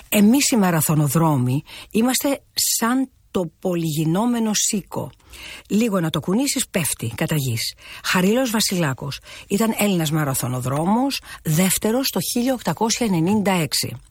Εμείς οι μαραθωνοδρόμοι είμαστε σαν το πολυγινόμενο σίκο. Λίγο να το κουνήσεις πέφτει κατά γης. Χαρίλαος Βασιλάκος ήταν Έλληνας μαραθωνοδρόμος, δεύτερος το 1896.